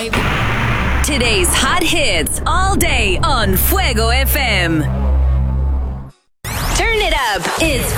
baby. Today's hot hits all day on Fuego FM. Turn it up. It's